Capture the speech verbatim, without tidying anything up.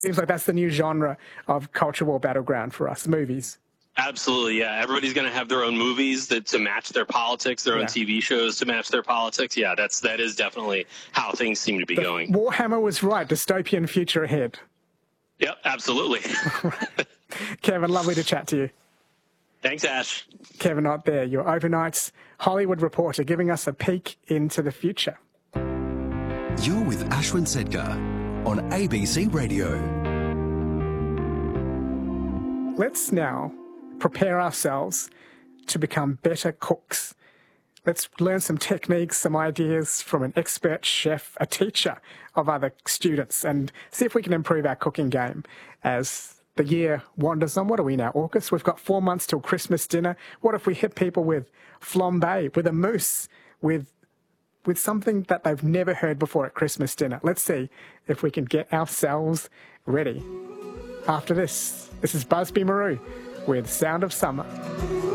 Seems like that's the new genre of culture war battleground for us, movies. Absolutely, yeah. Everybody's going to have their own movies that to match their politics, their Yeah. own T V shows to match their politics. Yeah, that's that is definitely how things seem to be The going. Warhammer was right. Dystopian future ahead. Yep, absolutely. Kevin, lovely to chat to you. Thanks, Ash. Kevin Ott there, your overnight's Hollywood reporter, giving us a peek into the future. You're with Ashwin Sedkar on A B C Radio. Let's now prepare ourselves to become better cooks. Let's learn some techniques, some ideas from an expert chef, a teacher of other students, and see if we can improve our cooking game as the year wanders on. What are we now, August? We've got four months till Christmas dinner. What if we hit people with flambe, with a mousse, with with something that they've never heard before at Christmas dinner? Let's see if we can get ourselves ready. After this, this is Busby Marou with Sound of Summer.